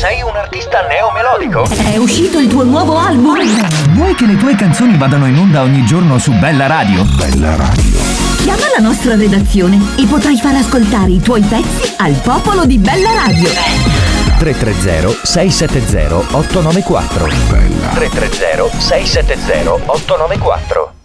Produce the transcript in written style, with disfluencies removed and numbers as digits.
Sei un artista neomelodico? È uscito il tuo nuovo album? Vuoi che le tue canzoni vadano in onda ogni giorno su Bella Radio? Bella Radio. Chiama la nostra redazione e potrai far ascoltare i tuoi pezzi al popolo di Bella Radio. 330-670-894. Bella. 330-670-894.